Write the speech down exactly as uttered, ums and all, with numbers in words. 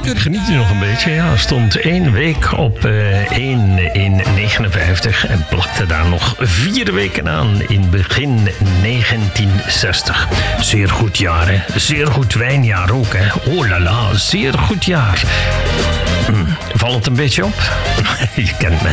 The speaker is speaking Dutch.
zeker. Geniet u nog een beetje? Ja, stond één week op uh, één in negenenvijftig en plakte daar nog vier weken aan in begin negentien zestig. Zeer goed jaar, hè? Zeer goed wijnjaar ook, hè? Oh la la, zeer goed jaar. Hm, valt het een beetje op? Je kent mij.